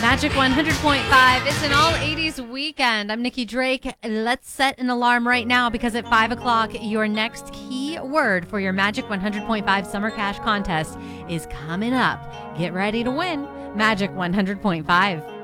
Magic 100.5. It's an all 80s weekend. I'm Nikki Drake. Let's set an alarm right now because at 5 o'clock, your next key word for your Magic 100.5 Summer Cash contest is coming up. Get ready to win. Magic 100.5.